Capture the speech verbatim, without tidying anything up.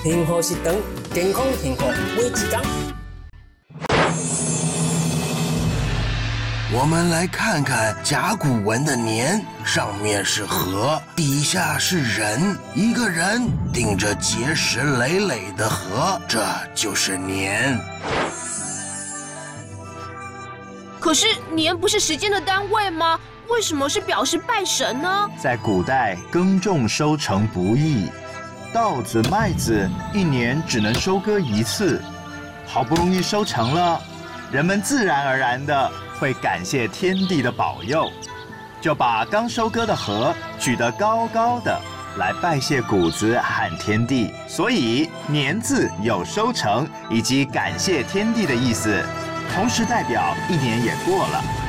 幸福是长，健康幸福每一天。 我们来看看甲骨文的年，上面是河，底下是人，一个人顶着结实累累的河，这就是年。 可是年不是时间的单位吗？为什么是表示拜神呢？ 在古代，耕种收成不易，稻子、麦子一年只能收割一次，好不容易收成了，人们自然而然的会感谢天地的保佑，就把刚收割的禾举得高高的，来拜谢谷子和天地。所以年字有收成以及感谢天地的意思，同时代表一年也过了。